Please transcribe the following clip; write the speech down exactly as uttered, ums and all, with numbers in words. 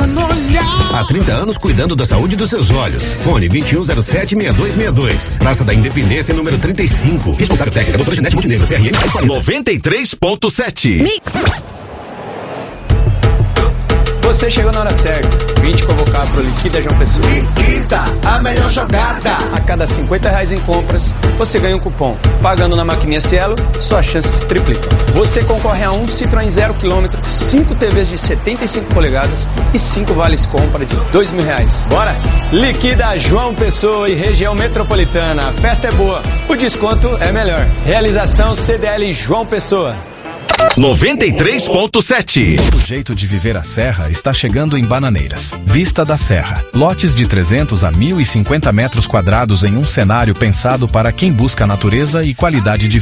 confiança no olhar. Há trinta anos cuidando da saúde dos seus olhos. Fone vinte e um zero sete, seis dois seis dois. Praça da Independência, número trinta e cinco. Responsável técnica, doutora Ginete Montenegro, C R M. noventa e três ponto sete. Mix. Você chegou na hora certa. Vim te convocar pro Liquida João Pessoa. Liquida, a melhor jogada. A cada cinquenta reais em compras, você ganha um cupom. Pagando na maquininha Cielo, suas chances triplicam. Você concorre a um Citroën zero quilômetro, cinco T Vs de setenta e cinco polegadas e cinco vales compra de dois mil reais. Bora? Liquida João Pessoa e região metropolitana. A festa é boa, o desconto é melhor. Realização C D L João Pessoa. noventa e três ponto sete. O jeito de viver a Serra está chegando em Bananeiras. Vista da Serra. Lotes de trezentos a mil e cinquenta metros quadrados em um cenário pensado para quem busca natureza e qualidade de vida.